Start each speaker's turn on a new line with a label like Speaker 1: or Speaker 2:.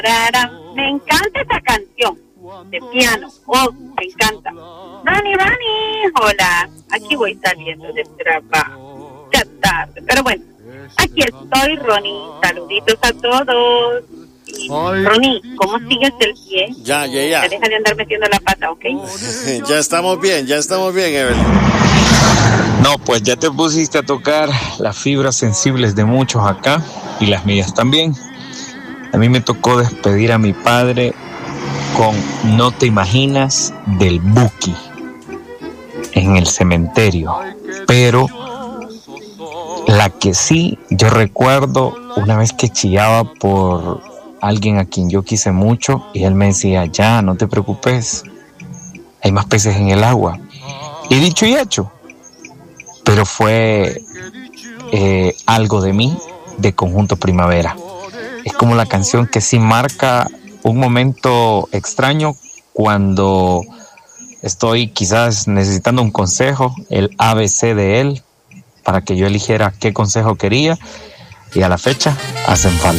Speaker 1: Me encanta esa canción de piano. Oh, me encanta. Ronnie, hola. Aquí voy saliendo del trabajo. Ya tarde, pero bueno. Aquí estoy, Ronnie. Saluditos a todos. Y, Ronnie, ¿cómo sigues el pie?
Speaker 2: Ya.
Speaker 1: Te deja de andar metiendo la pata, ¿ok?
Speaker 2: Ya estamos bien, Evelyn.
Speaker 3: No, pues ya te pusiste a tocar las fibras sensibles de muchos acá y las mías también. A mí me tocó despedir a mi padre con No te imaginas del Buki en el cementerio, pero la que sí yo recuerdo una vez que chillaba por alguien a quien yo quise mucho y él me decía, ya, no te preocupes, hay más peces en el agua. Y dicho y hecho, pero fue algo de mí, de Conjunto Primavera. Es como la canción que sí marca un momento extraño cuando estoy quizás necesitando un consejo, el ABC de él, para que yo eligiera qué consejo quería, y a la fecha hacen falta.